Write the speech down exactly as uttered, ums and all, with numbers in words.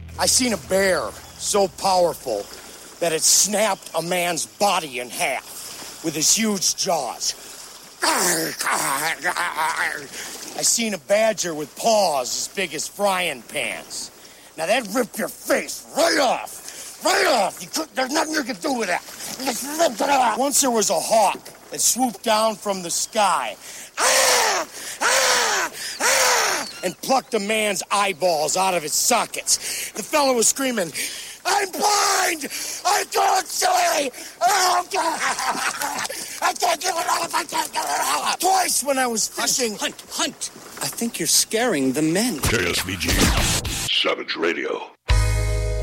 I seen a bear so powerful that it snapped a man's body in half with his huge jaws. I seen a badger with paws as big as frying pans. Now that'd rip your face right off. Right off. You could, there's nothing you can do with that. Just rip it off. Once there was a hawk that swooped down from the sky. Ah! Ah! Ah! And plucked a man's eyeballs out of his sockets. The fellow was screaming, I'm blind! I can't see! Oh, God! I can't get it off! I can't get it off! Twice when I was fishing. Hunt, hunt, hunt! I think you're scaring the men. K S V G. Savage Radio.